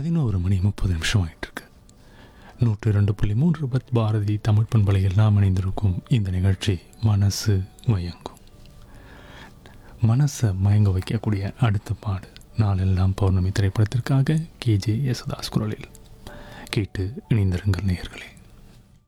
11:30 ஆயிட்டிருக்கு. 102.3 பத் பாரதி தமிழ் பண்பலை எல்லாம் இணைந்திருக்கும் இந்த நிகழ்ச்சி மனசு மயங்கும். மனசை மயங்க வைக்கக்கூடிய அடுத்த பாடு நாளெல்லாம் பௌர்ணமி திரைப்படத்திற்காக KJ யேசுதாஸ் குரலில் கேட்டு இணைந்திருங்கள் நேயர்களே.